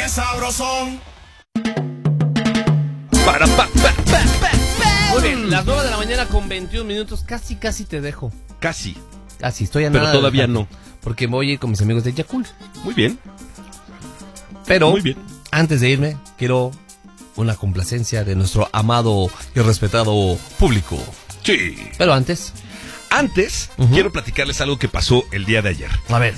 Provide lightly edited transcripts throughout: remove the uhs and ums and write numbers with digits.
qué sabrosón. Muy bien, las 9 de la mañana con 21 minutos, casi te dejo. Casi. Casi, estoy a Pero nada. todavía no. Porque voy a ir con mis amigos de Yakul. Muy bien. Pero, Muy bien. antes de irme, quiero una complacencia de nuestro amado y respetado público. Sí. Pero antes, quiero platicarles algo que pasó el día de ayer. a ver.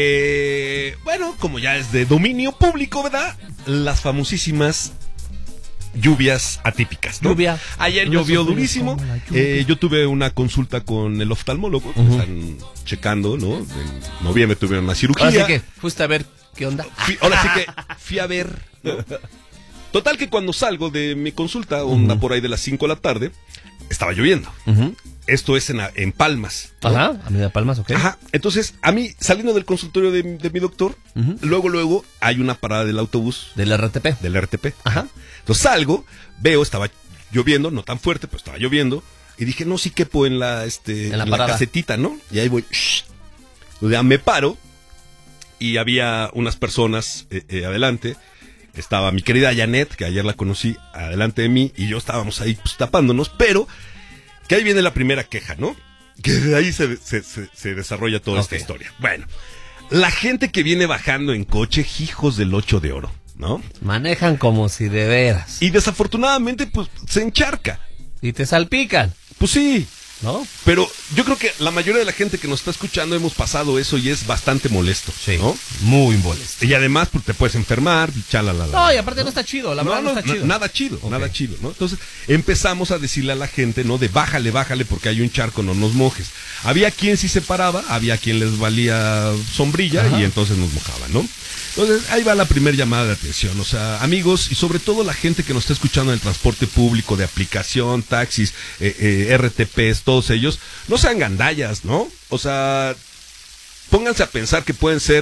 Bueno, como ya es de dominio público, ¿verdad? Las famosísimas lluvias atípicas, ¿no? Lluvia. Ayer llovió durísimo. Yo tuve una consulta con el oftalmólogo. Están checando, ¿no? En noviembre tuvieron una cirugía. Ahora sí que fuiste a ver qué onda. Ahora sí que fui a ver, ¿no? Total que cuando salgo de mi consulta, onda por ahí de las 5 de la tarde, estaba lloviendo. Esto es en Palmas, ¿no? Ajá, Avenida Palmas, ok. Ajá, entonces a mí, saliendo del consultorio de mi doctor, luego hay una parada del autobús. Del RTP. Del RTP. Ajá. Entonces salgo, veo, estaba lloviendo, no tan fuerte, pero estaba lloviendo, y dije, no, sí quepo en la casetita, ¿no? Y ahí voy, ya me paro, y había unas personas adelante. Estaba mi querida Janet, que ayer la conocí, adelante de mí, y yo estábamos ahí pues, tapándonos, pero que ahí viene la primera queja, ¿no? Que de ahí se desarrolla toda esta historia. Bueno, la gente que viene bajando en coche, hijos del 8 de oro, ¿no? Manejan como si de veras. Y desafortunadamente, pues, se encharca. Y te salpican, Pues sí, ¿no? pero yo creo que la mayoría de la gente que nos está escuchando hemos pasado eso y es bastante molesto, ¿no? Muy molesto. Y además pues, te puedes enfermar, chalala. No, y aparte no está chido, la verdad no está chido. Nada chido, nada chido, ¿no? Entonces empezamos a decirle a la gente, ¿no? De bájale porque hay un charco, no nos mojes. Había quien sí se paraba, había quien les valía sombrilla y entonces nos mojaban, ¿no? Entonces, ahí va la primera llamada de atención. O sea, amigos, y sobre todo la gente que nos está escuchando en el transporte público, de aplicación, taxis, RTPs, todos ellos, no sean gandallas, ¿no? O sea, pónganse a pensar que pueden ser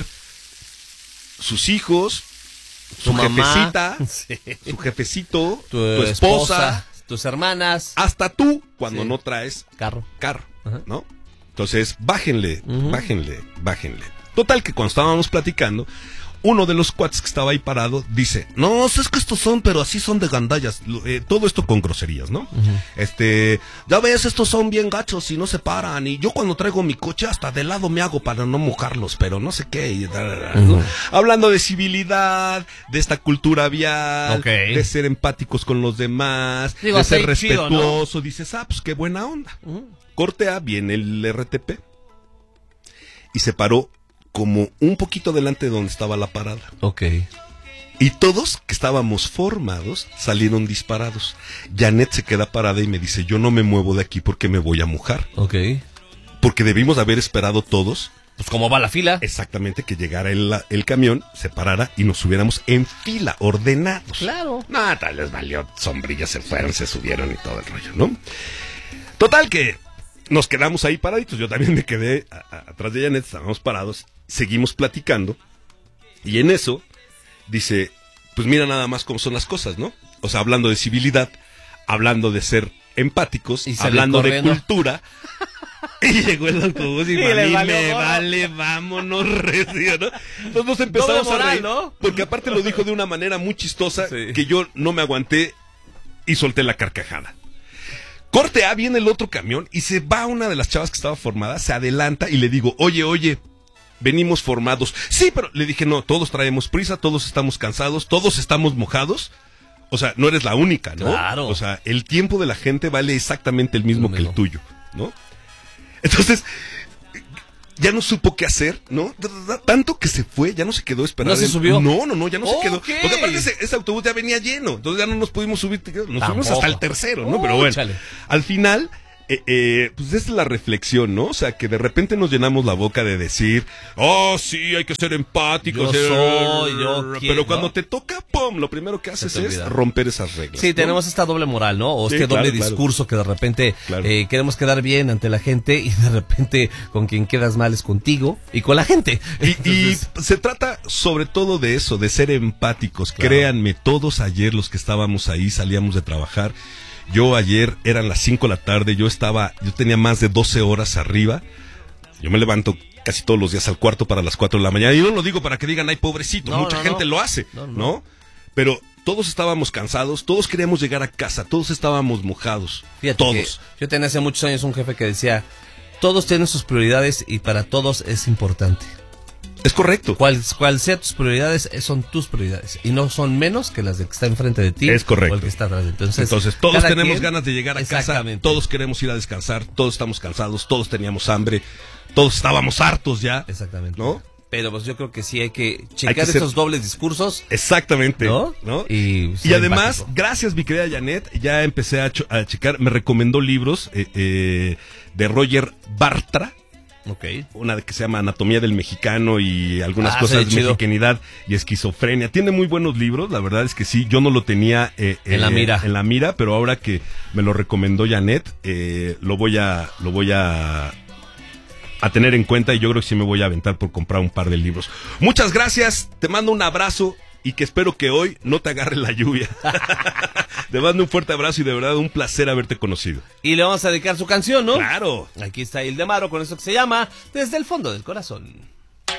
sus hijos, su jefecita, su jefecito, tu esposa, tus hermanas, hasta tú, cuando no traes carro, ¿no? Entonces, bájenle. Total que cuando estábamos platicando, uno de los cuates que estaba ahí parado dice, no, es que estos son, pero así son de gandallas, todo esto con groserías, ¿no? Ya ves, estos son bien gachos y no se paran, y yo cuando traigo mi coche hasta de lado me hago para no mojarlos, pero no sé qué, ¿no? Hablando de civilidad, de esta cultura vial, de ser empáticos con los demás, de ser respetuoso, chido, ¿no? Dices, pues qué buena onda. Corte A, viene el RTP y se paró como un poquito delante de donde estaba la parada. Ok. Y todos que estábamos formados salieron disparados. Janet se queda parada y me dice, yo no me muevo de aquí porque me voy a mojar. Ok. Porque debimos haber esperado todos. Pues como va la fila. Exactamente, que llegara el camión, se parara y nos subiéramos en fila, ordenados. Claro. Nada, les valió sombrillas, se fueron, se subieron y todo el rollo, ¿no? Total que nos quedamos ahí paraditos, yo también me quedé atrás de Janet, estábamos parados, seguimos platicando, y en eso dice, pues mira nada más cómo son las cosas, ¿no? O sea, hablando de civilidad, hablando de ser empáticos, hablando de cultura, y llegó el autobús y a mí me vale, vámonos, recio, ¿no? Entonces nos empezamos a reír, ¿no? Porque aparte lo dijo de una manera muy chistosa, que yo no me aguanté y solté la carcajada. Corte A, viene el otro camión y se va una de las chavas que estaba formada, se adelanta y le digo, oye, venimos formados. Sí, pero le dije, no, todos traemos prisa, todos estamos cansados, todos estamos mojados. O sea, no eres la única, ¿no? Claro. O sea, el tiempo de la gente vale exactamente el mismo que el tuyo, ¿no? Entonces, ya no supo qué hacer, ¿no? Tanto que se fue, ya no se quedó esperando. ¿No se subió? No, ya no se quedó. Porque aparte ese autobús ya venía lleno, entonces ya no nos pudimos subir, nos subimos hasta el tercero, ¿no? Pero bueno, al final, pues esa es la reflexión, ¿no? O sea, que de repente nos llenamos la boca de decir, sí, hay que ser empáticos. Pero cuando te toca, ¡pum!, lo primero que haces es romper esas reglas. Sí, ¿no? Tenemos esta doble moral, ¿no? O este doble discurso que de repente queremos quedar bien ante la gente y de repente con quien quedas mal es contigo y con la gente. Y se trata sobre todo de eso, de ser empáticos. Claro. Créanme, todos ayer los que estábamos ahí, salíamos de trabajar. Yo ayer eran las 5 de la tarde, yo tenía más de 12 horas arriba, Yo me levanto casi todos los días al cuarto para las 4 de la mañana. Y no lo digo para que digan, ay, pobrecito, mucha gente lo hace, ¿no? Pero todos estábamos cansados, todos queríamos llegar a casa, todos estábamos mojados. Fíjate, todos. Yo tenía hace muchos años un jefe que decía, todos tienen sus prioridades y para todos es importante. Es correcto. Cual sea tus prioridades, son tus prioridades. Y no son menos que las de que está enfrente de ti. Es correcto. O el que está atrás de ti. Entonces todos tenemos ganas de llegar a casa, todos queremos ir a descansar, todos estamos cansados, todos teníamos hambre, todos estábamos hartos ya. Exactamente. ¿No? Pero pues yo creo que sí hay que checar esos dobles discursos. Exactamente. ¿No? Y además, gracias mi querida Janet, ya empecé a checar, me recomendó libros de Roger Bartra. Okay. Una que se llama Anatomía del Mexicano y algunas cosas de mexicanidad y esquizofrenia. Tiene muy buenos libros, la verdad es que sí, yo no lo tenía en la mira, pero ahora que me lo recomendó Janet, lo voy a tener en cuenta y yo creo que sí me voy a aventar por comprar un par de libros. Muchas gracias, te mando un abrazo y que espero que hoy no te agarre la lluvia. Te mando un fuerte abrazo y de verdad un placer haberte conocido. Y le vamos a dedicar su canción, ¿no? Claro. Aquí está Ildemaro con eso que se llama Desde el fondo del corazón.